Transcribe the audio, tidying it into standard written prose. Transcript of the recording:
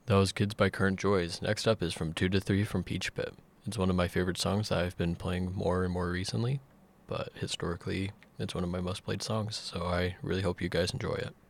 That was Kids by Current Joys. Next up is From 2 to 3 from Peach Pit. It's one of my favorite songs that I've been playing more and more recently, but historically, it's one of my most played songs, so I really hope you guys enjoy it.